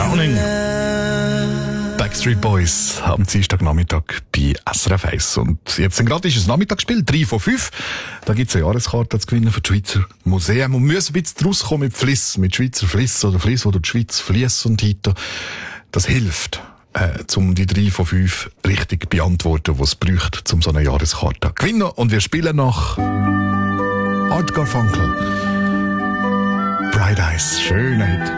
Drowning. Backstreet Boys am Dienstagnachmittag bei SRF 1. Und jetzt gerade ist es Nachmittagsspiel, 3 von 5. Da gibt es eine Jahreskarte zu gewinnen für das Schweizer Museum. Und wir müssen ein bisschen rauskommen mit Fliss, mit Schweizer Fliss oder Fliss, wo durch die Schweiz fließt und hito. Das hilft, um die 3 von 5 richtig beantworten, was es braucht, um so eine Jahreskarte zu gewinnen. Und wir spielen nach Art Garfunkel. Bright Eyes, Schönheit.